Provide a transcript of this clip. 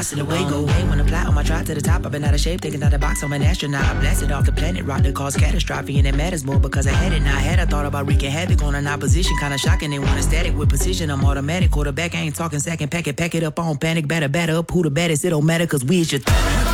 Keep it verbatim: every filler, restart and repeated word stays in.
In the way, go away when I fly on my drive to the top. I've been out of shape, taking out the box. I'm an astronaut. I blasted off the planet, rock that caused catastrophe, and it matters more because I had it. Now I had I thought about wreaking havoc on an opposition, kinda shocking. They want a static with precision. I'm automatic, quarterback. I ain't talking second packet, pack it up on panic, batter, batter up. Who the baddest? It don't matter, cause we is your.